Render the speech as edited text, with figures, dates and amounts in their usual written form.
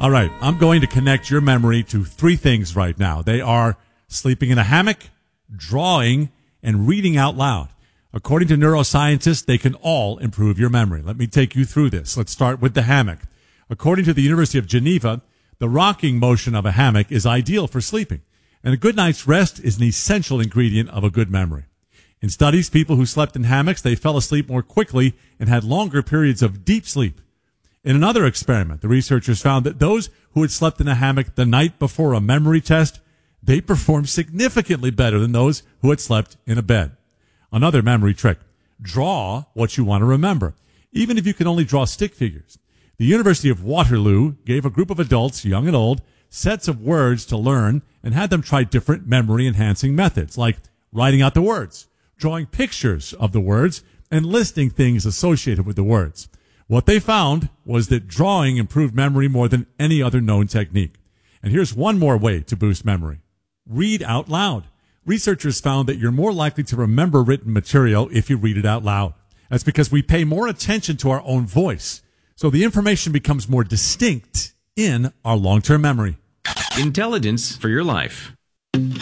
All right, I'm going to connect your memory to three things right now. They are sleeping in a hammock, drawing, and reading out loud. According to neuroscientists, they can all improve your memory. Let me take you through this. Let's start with the hammock. According to the University of Geneva, the rocking motion of a hammock is ideal for sleeping, and a good night's rest is an essential ingredient of a good memory. In studies, people who slept in hammocks, they fell asleep more quickly and had longer periods of deep sleep. In another experiment, the researchers found that those who had slept in a hammock the night before a memory test, they performed significantly better than those who had slept in a bed. Another memory trick: draw what you want to remember, even if you can only draw stick figures. The University of Waterloo gave a group of adults, young and old, sets of words to learn and had them try different memory-enhancing methods, like writing out the words, drawing pictures of the words, and listing things associated with the words. What they found was that drawing improved memory more than any other known technique. And here's one more way to boost memory: read out loud. Researchers found that you're more likely to remember written material if you read it out loud. That's because we pay more attention to our own voice, so the information becomes more distinct in our long-term memory. Intelligence for your life.